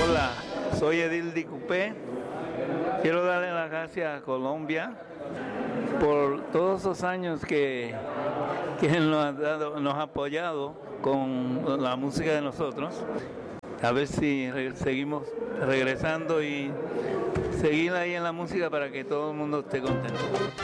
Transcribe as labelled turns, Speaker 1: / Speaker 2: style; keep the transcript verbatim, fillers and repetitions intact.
Speaker 1: Hola, soy Edil Di Cupé. Quiero darle las gracias a Colombia por todos esos años que, que nos ha dado, nos ha apoyado con la música de nosotros. A ver si re- seguimos regresando y seguir ahí en la música para que todo el mundo esté contento.